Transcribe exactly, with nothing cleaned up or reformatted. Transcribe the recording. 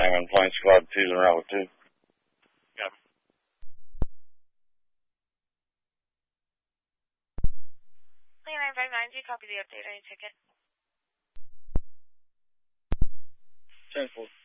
Hangman Flying Squad two's en route with two. Yeah. Lee nine five nine, do you copy the update on your ticket? ten four.